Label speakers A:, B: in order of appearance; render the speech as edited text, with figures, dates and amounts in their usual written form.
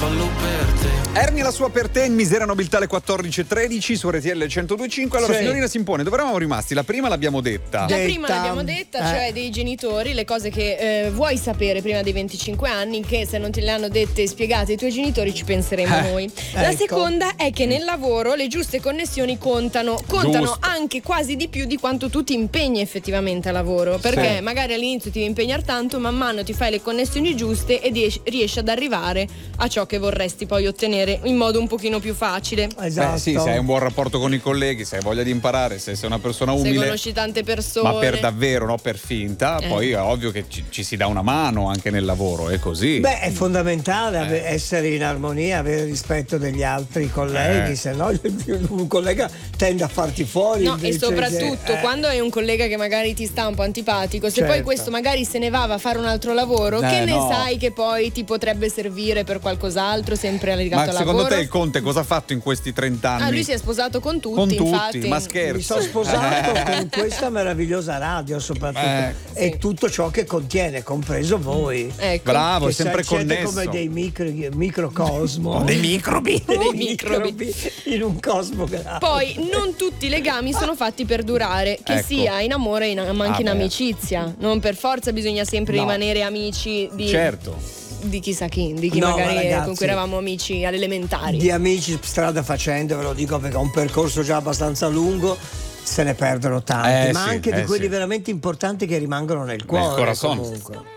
A: fallo per te.
B: Ernia la sua per te in Misera Nobiltà alle 14.13 su RTL 102.5. Allora,
C: Sì.
B: signorina Simpone, dove eravamo rimasti? La prima l'abbiamo detta.
D: La prima l'abbiamo detta, cioè dei genitori, le cose che vuoi sapere prima dei 25 anni, che se non te le hanno dette e spiegate i tuoi genitori ci penseremo noi. La
C: ecco.
D: seconda è che nel lavoro le giuste connessioni contano
B: Giusto.
D: anche quasi di più di quanto tu ti impegni effettivamente a lavoro, perché
B: Sì.
D: magari all'inizio ti devi impegnare tanto, man mano ti fai le connessioni giuste e riesci ad arrivare a ciò che vorresti poi ottenere in modo un pochino più facile.
C: Esatto.
B: Beh, sì, se hai un buon rapporto con i colleghi, se hai voglia di imparare, se sei una persona
D: Se
B: umile,
D: conosci tante persone.
B: ma per davvero, no per finta, poi è ovvio che ci si dà una mano anche nel lavoro, è così.
C: Beh, è fondamentale essere in armonia, avere rispetto degli altri colleghi, se no un collega tende a farti fuori.
D: No, e
C: invece
D: soprattutto
C: che,
D: quando hai un collega che magari ti sta un po' antipatico, se poi
C: Certo.
D: questo magari se ne va a fare un altro lavoro, che ne
B: no.
D: sai che poi ti potrebbe servire per qualcos'altro, sempre legato
B: Ma
D: al
B: secondo
D: lavoro?
B: te il Conte cosa ha fatto in questi 30 anni?
D: Lui si è sposato con tutti,
B: Con tutti,
D: infatti.
B: ma
C: mi
B: scherzo.
C: sono sposato con questa meravigliosa radio, soprattutto, e
D: Sì.
C: tutto ciò che contiene, compreso voi.
D: Ecco.
B: Bravo, è
C: Che
B: sempre
C: siete
B: connesso.
C: come dei microcosmo,
B: Dei microbi.
C: dei
D: microbi.
C: in un cosmo grande.
D: Poi non tutti i legami sono fatti per durare, che
B: Ecco.
D: sia in amore ma anche in
B: beh.
D: amicizia. Non per forza bisogna sempre
C: No.
D: rimanere amici di,
B: Certo.
D: di chissà chi, di chi
C: No,
D: magari
C: ma ragazzi,
D: con cui eravamo amici alle elementari.
C: Di amici strada facendo, ve lo dico perché è un percorso già abbastanza lungo, se ne perdono tanti, ma
B: sì,
C: anche di quelli
B: sì.
C: veramente importanti che rimangono nel cuore
B: corazon.
C: comunque.